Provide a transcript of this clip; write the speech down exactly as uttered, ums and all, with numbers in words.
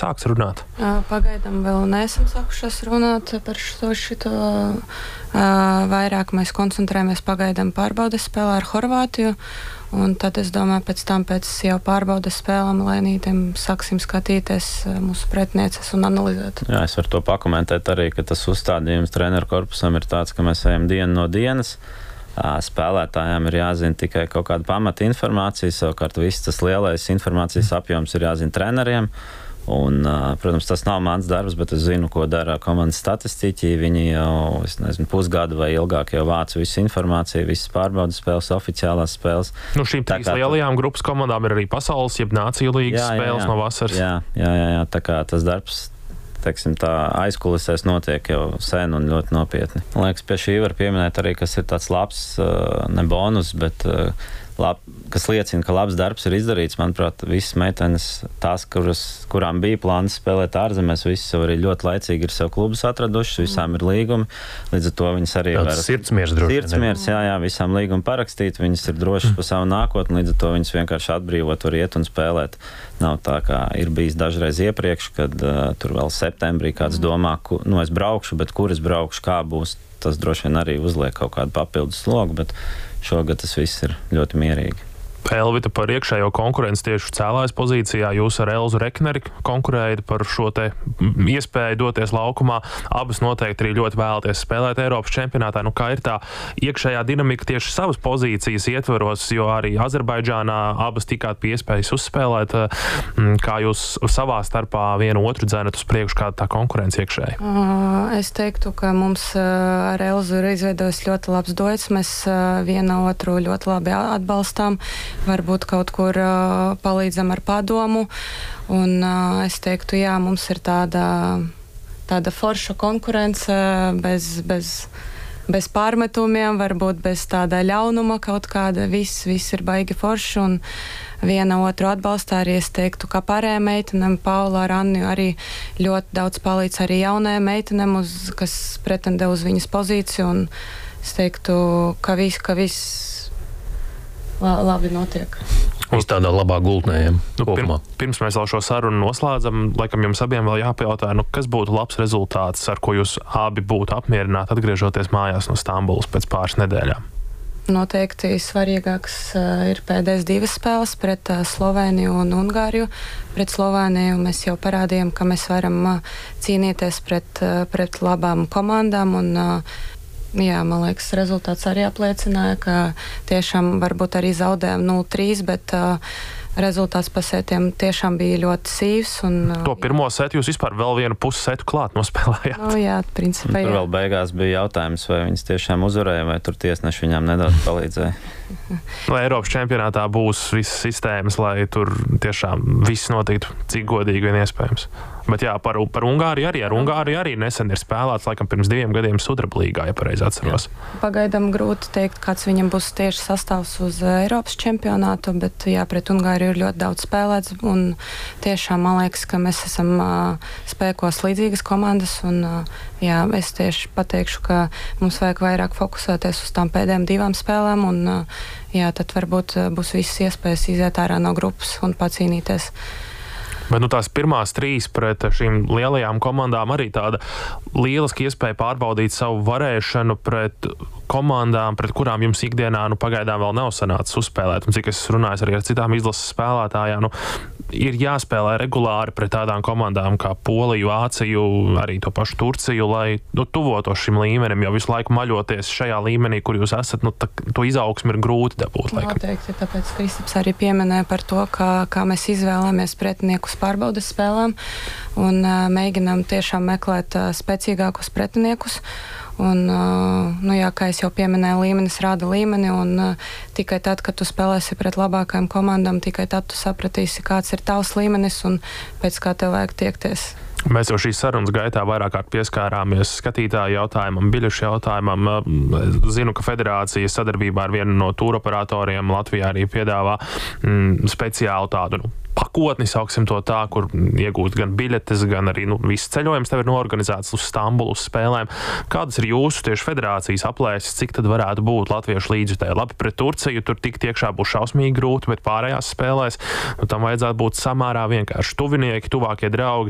sāks runāt? Pagaidām vēl neesam sākušas runāt par šo šito. Vairāk mēs koncentrējamies pagaidām pārbaudes spēlē ar Horvātiju. Un tad es domāju, pēc tam pēc jau pārbaudes spēlēm lēnītiem sāksim skatīties mūsu pretinieces un analizēt. Jā, es varu to pakomentēt arī, ka tas uzstādījums treneru korpusam ir tāds, ka mēs ejam dienu no dienas. Spēlētājiem ir jāzina tikai kaut kāda pamata informācija, savukārt viss tas lielais informācijas apjoms ir jāzina treneriem. Un, protams, tas nav mans darbs, bet es zinu, ko dara komandas statistiķi. Viņi jau, es nezinu, pusgadu vai ilgāk jau vāca visu informāciju, visas pārbaudas spēles, oficiālās spēles. Nu, šīm trīs lielajām grupas komandām ir arī pasaules, jeb nāciju līgas jā, spēles jā, jā. no vasaras. Jā, jā, jā, jā, tā kā tas darbs, teiksim, tā aizkulisēs notiek jau sen un ļoti nopietni. Man liekas, pie šī var pieminēt arī, kas ir tāds labs, ne bonus, bet lab, kas liecina, ka labs darbs ir izdarīts. Manuprāt, visas meitenes, tās, kuras, kurām bija plāns spēlēt ārzemēs, visas jau arī ļoti laicīgi ir sev klubus atradušas, visām ir līgumi. Līdz ar to viņas arī var... Sirdsmiers droši. Sirdsmiers, jā, jā, visām līgumi parakstīt, viņas ir drošas pa savu nākotni, līdz ar to viņas vienkārši atbrīvot var iet un spēlēt. Nav tā, kā ir bijis dažreiz iepriekš, kad uh, tur vēl septembrī kāds domā, ku, nu es braukšu, bet kur es braukšu, kā būs, tas droši vien arī uzliek kaut kādu papildus slogu, bet šogad tas viss ir ļoti mierīgi. Elvita, par iekšējo konkurenci tieši cēlājas pozīcijā. Jūs ar Elzu Rekneri konkurējat par šo te iespēju doties laukumā. Abas noteikti arī ļoti vēlaties spēlēt Eiropas čempionātā. Nu, kā ir tā iekšējā dinamika tieši savas pozīcijas ietvaros, jo arī Azerbaidžānā abas tikāt pie iespējas uzspēlēt. Kā jūs savā starpā vienu otru dzenat uz priekšu, kāda tā konkurence iekšēji? Es teiktu, ka mums ar Elzu ir izveidojis ļoti labs duets. Mēs vienu otru ļoti labi atbalstām. Varbūt kaut kur uh, palīdzam ar padomu. Un uh, es teiktu, jā, mums ir tāda, tāda forša konkurence bez, bez, bez pārmetumiem, varbūt bez tāda ļaunuma kaut kāda. Viss, viss ir baigi forši un viena otru atbalstā arī. Es teiktu, ka pārējām meitenēm, Paula ar Anni arī ļoti daudz palīdz arī jaunajām meitenēm, uz, kas pretendē uz viņas pozīciju. Un es teiktu, ka viss, ka viss labi notiek. Uz tādā labā gultnē, ja, nu, kopumā. Pirms, pirms mēs vēl šo sarunu noslēdzam, laikam jums abiem vēl jāpajautā, nu, kas būtu labs rezultāts, ar ko jūs abi būtu apmierināti atgriežoties mājās no Stambulas pēc pāris nedēļām? Noteikti svarīgāks uh, ir pēdējais divas spēles pret uh, Slovēniju un Ungāriju. Pret Slovēniju mēs jau parādījām, ka mēs varam uh, cīnīties pret, uh, pret labām komandām un uh, jā, man liekas, rezultāts arī apliecināja, ka tiešām varbūt arī zaudējām nulle trīs, bet uh, rezultāts pa setiem tiešām bija ļoti sīvs. Un, uh, to pirmo setu jūs vispār vēl vienu pusi setu klāt nospēlējāt? Nu, jā, principā, jā. Tur vēl beigās bija jautājums, vai viņas tiešām uzvarēja, vai tur tiesneši viņām nedaudz palīdzēja. Lai Eiropas čempionātā būs visas sistēmas, lai tur tiešām viss notiktu, cik godīgi vien iespējams. Bet jā, par, par Ungāriju arī. Ar Ungāriju arī nesen ir spēlēts, laikam pirms diviem gadiem Sudrablīgā, ja pareizi atceros. Jā. Pagaidām grūti teikt, kāds viņam būs tieši sastāvs uz Eiropas čempionātu, bet jā, pret Ungāriju ir ļoti daudz spēlēts, un tiešām man liekas, ka mēs esam uh, spēkos līdzīgas komandas, un uh, jā, es tieši pateikšu, ka mums vajag vairāk fokusēties uz tām pēdējām divām spēlēm, un uh, jā, tad varbūt uh, būs visas iespējas iziet ārā no grupas un pacīnīties. Bet nu, tās pirmās trīs pret šīm lielajām komandām arī tāda lieliski iespēja pārbaudīt savu varēšanu pret komandām, pret kurām jums ikdienā nu, pagaidām vēl nav sanācis uzspēlēt. Un cik es runāju arī ar citām izlases spēlētājām, nu, ir jāspēlē regulāri pret tādām komandām kā Poliju, Vāciju, arī to pašu Turciju, lai nu, tuvotos šim līmenim, jo visu laiku maļoties šajā līmenī, kur jūs esat, nu, tā, to izaugsmi ir grūti dabūt. Laikam. Noteikti, tāpēc Kristaps arī pieminēja par to, kā, kā mēs izvēlamies pretiniekus pārbaudes spēlēm un uh, mēģinām tiešām meklēt uh, spēcīgākus pretiniekus. Un, uh, nu jā, kā es jau pieminēju, līmenis rāda līmeni, un uh, tikai tad, kad tu spēlēsi pret labākajām komandām, tikai tad tu sapratīsi, kāds ir tavs līmenis un pēc kā tev vajag tiekties. Mēs jau šīs sarunas gaitā vairāk kārt pieskārāmies skatītāju jautājumam, biļešu jautājumam. Zinu, ka federācija sadarbībā ar vienu no tūroperatoriem Latvijā arī piedāvā mm, speciālu tādu nu, pakotni, sauksim to tā, kur iegūt gan biļetes, gan arī nu, viss ceļojums tev ir noorganizēts uz Stambulu, uz spēlēm. Kādas ir jūsu tieši federācijas aplēses, cik tad varētu būt latviešu līdzjutēji? Labi, pret Turciju tur tikt iekšā būs šausmīgi grūti, bet pārējās spēlēs nu, tam vajadzētu būt samērā vienkārši tuvinieki, tuvākie draugi,